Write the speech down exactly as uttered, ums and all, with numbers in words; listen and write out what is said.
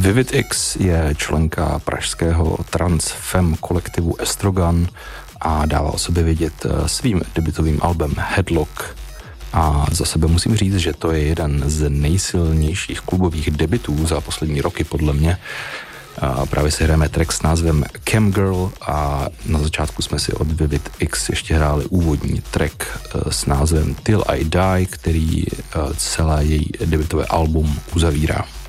Vivid X je členka pražského trans-fem kolektivu Estrogan a dává o sobě vědět svým debutovým albem Headlock. A za sebe musím říct, že to je jeden z nejsilnějších klubových debutů za poslední roky podle mě. A právě si hrajeme track s názvem Cam Girl a na začátku jsme si od Vivid X ještě hráli úvodní track s názvem Till I Die, který celé její debutové album uzavírá.